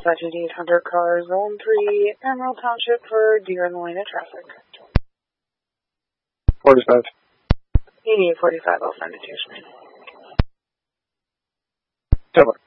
dispatch 8800 car, zone 3, Emerald Township for deer in the lane of traffic. 45. 8845, I'll send it to you. Tell her.